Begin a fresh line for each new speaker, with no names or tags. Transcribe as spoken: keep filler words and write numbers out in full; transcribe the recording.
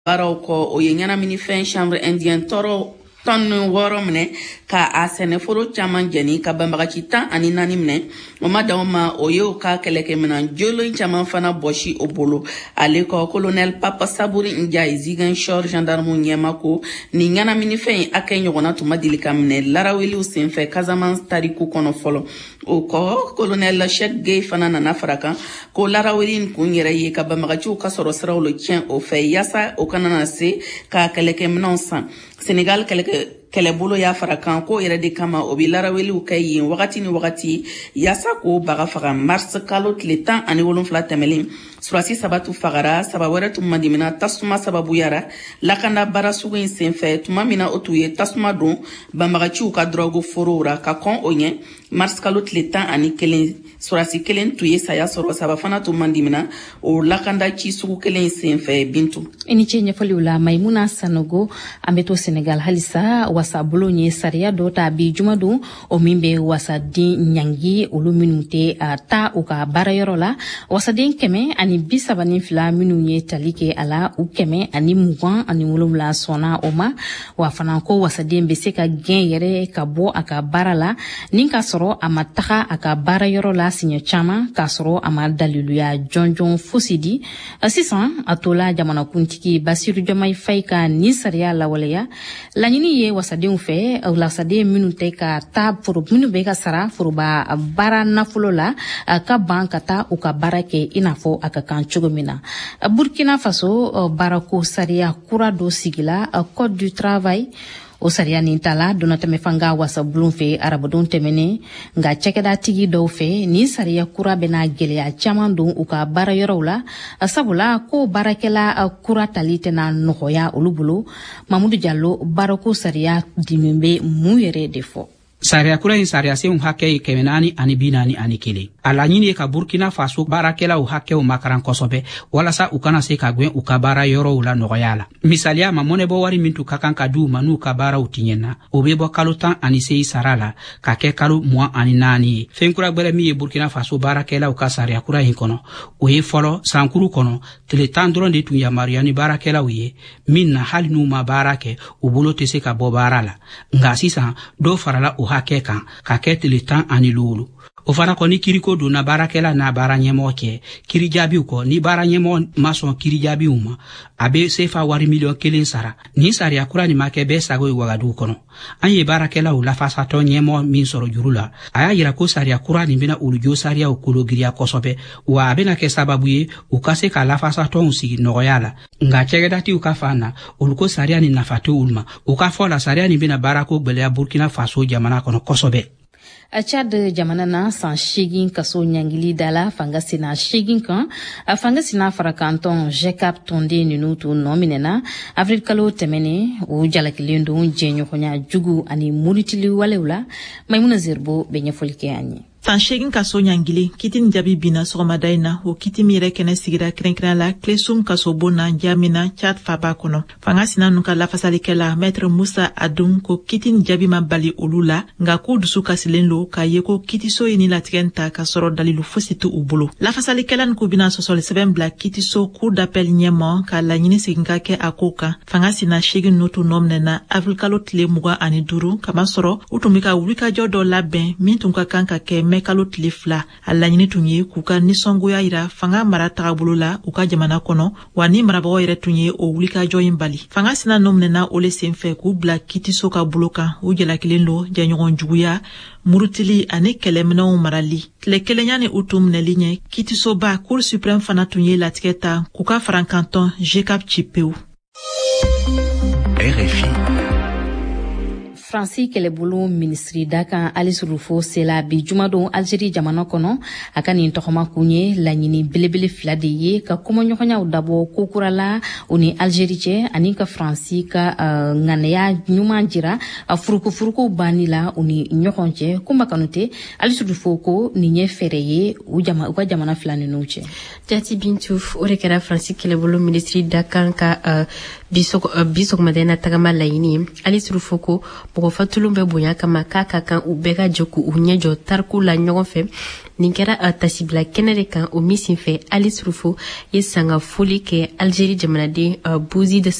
Baroko o yengana mini-fin chambre indien toro tonu woro mne ka a seneforo chaman jeni ka bambagachi tan ani nani mne o madama o yo ka keleke mena jolo chaman fana boshi obolo ale ko colonel Papa Saburi Njai zigan shor gendarme nyemako ni ngana mini-fin ake nyogona tuma dilika mne laraweli usenfe Casamance tariku kono folo o ko colonel Cheikh Gueye fana nana faraka ko laraweli kunyere ye ka bambagachi ka soro srawlo tien o fe yasa o kanana se ka keleke mena san Senegal keleke kelebolo ya farakan ko yere de kama o bi laraweli u kay wakati ni wakati yasa ko baga faga mars kalo tile tan ani wolonfla temelin surasi sabatu fagara sabawere tuma dimina tasuma sababu yara lakanda bara sugu in senfe tuma mina otuye tasuma don bambagachi u ka drogo forora ka kon onye mars kalo tile tan ani kelen surasi kelen tuye saya soro sabafana tuma dimina o lakanda chi sugu kelen senfe bintu
ini chenye foli ula Maimuna Sanogo ameto Senegal halisa wasa bulonye saria dota bi jumadu o mimbe wasa din nyangi olu minute uh, ta uka bara yorola wasa din keme ani bisaba ni fila minunye talike ala u keme ani mugan ani mulumla sona oma wa fananko wasa din beseka gen yere ka bo aka bara la ninka soro amataka aka bara yorola sinye chama ka soro ama dalilu ya jonjon fosidi asisan atola jamana kuntiki Basiru Jomai Faika ni saria la waleya la nyini ye wasadin fe o la sade minute ka ta furu minu be ka sara furu ba bara nafulo la ka banka ta u ka barake inafo aka kan chugumina Burkina Faso barako saria kura do sigila code du travail o saria ni tala donata me fanga wasa blumfe arabodon temene nga chekeda tigi do fe ni saria kura bena gelya chamando uka bara yorowla sabula ko barakela kura talite na nohoya ulubulo Mamadou Diallo barako saria dimembe muyere defo
Saria kura in saria se un hake kemenani ani binani ani kele. Ala nyini ka Burkina Faso barakela u hake u makaran kosobe wala sa ukana se ka gwen ukabara yoro ula nogoyala. Misalia mamone bo wari mintu kakan kadu manu kabara utinyena. Obebo kalutan ani se sarala kake kalu mwa ani nani. Fenkura gbere mi Burkina Faso barakela u ka saria kura in kono. Uye folo sankuru kono tele tandron de tunya mariani barakela uye minna hali numa barake ubulo tese ka bo barala. Nga sisa do farala u hake kan ka kete le tan ani lulu o fana ko ni kiriko do na barakela na baranyemo ke kiri jabi ko ni baranyemo mason kiri jabi uma abe sefa wari million kelen sara ni sari akura ni make be sago wagadu kono anye barakela u la fasa to nyemo min soro jurula aya yira ko sari akura ni bina ulujo sari o kologiria kosobe wa abena ke sababu ye u kase ka la fasa to usigi nogoyala nga chegedati ukafana uluko sari ani nafatu ulma ukafola sari ani bina barako gbele ya Burkina Faso jamana kono kosobe
a Chad jamana na san shigin kaso nyangili dala fangasi na shigin kan a fangasi na farakanton jekap tonde ninutu nominena avril kalo temene u jalakilindo jenyo konya jugu ani muritili walewla Maimuna Zerbo benye folike anyi
San shegin kaso nyangili kitin jabi bina sogomadaina o kiti mire kene sigira krenkren la klesum kaso bona jamina Chad faba kono fangasina nuka la fasalikela maître Moussa Adoum ko kitin jabi mabali olula nga ko dusu kasilenlo ka yeko kiti so ini latigenta ka soro dalilu fositu ubulo la fasalikela nko bina sosol seven black kiti so cour d'appel nyema ka la nyini siginka ke akoka fangasina shegin notu nomnena avrikalo tile muga ani duru kama soro utumika wika jodo laben mintunka kanka ke mekalo tlifla alla nyini tunye kuka nisongo ya ira fanga mara tagabulu la uka jamana kono wani marabawo ire tunye o wulika joyin bali fanga sina nomnena ole senfe ku bla kiti soka buloka ujela kilendo janyogon juguya murutili ane kelemna marali tle kelenyane utum ne linye kiti soba cour suprême fana tunye la tiketa kuka francanton jekap chipeu
R F I Francis Kelebulu ministri daka Alice Rufo sela bi jumado Algerie jamana kono akani ntokoma kunye la nyini belebele flade ye ka komo nyokonya udabo kokurala uni Algerie che anika Francis ka uh, nganeya nyuma jira uh, furuku furuku banila uni nyokonche kumba kanute Alice Rufo ko ninye fereye ujama uka jamana flane nuche
Jati Bintou orekera Francis Kelebulu ministri daka ka uh, bisogɔmada na tagama laɲini ali surufo ko mɔgɔ fatulun bɛ bonya kama k'a ka kan u bɛɛ ka jɛ k'u ɲɛ jɔ tariku la ɲɔgɔn fɛ nin kɛra a tasibila kɛnɛ de kan o min senfɛ ali surufo ye sanga foli kɛ Algérie jamanaden Bouzi de